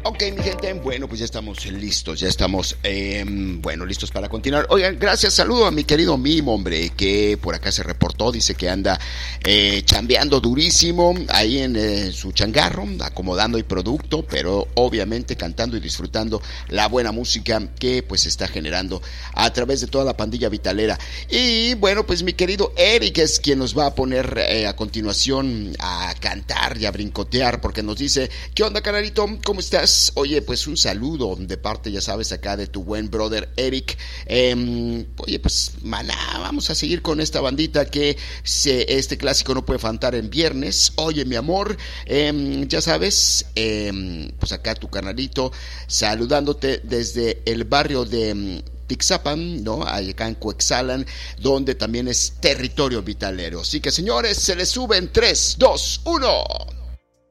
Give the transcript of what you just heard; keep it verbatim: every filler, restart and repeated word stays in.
Ok, mi gente, bueno, pues ya estamos listos, ya estamos, eh, bueno, listos para continuar. Oigan, gracias, saludo a mi querido Mimo, hombre, que por acá se reportó, dice que anda eh, chambeando durísimo ahí en eh, su changarro, acomodando el producto, pero obviamente cantando y disfrutando la buena música que pues se está generando a través de toda la pandilla vitalera. Y bueno, pues mi querido Eric es quien nos va a poner eh, a continuación a cantar y a brincotear, porque nos dice, ¿qué onda, canarito? ¿Cómo estás? Oye, pues un saludo de parte, ya sabes, acá de tu buen brother Eric. Eh, oye, pues maná, vamos a seguir con esta bandita que se, este clásico no puede faltar en viernes. Oye, mi amor, eh, ya sabes, eh, pues acá tu canalito saludándote desde el barrio de Tixapan, ¿no? Acá en Coexalan, donde también es territorio vitalero. Así que, señores, se les sube en tres, dos, uno.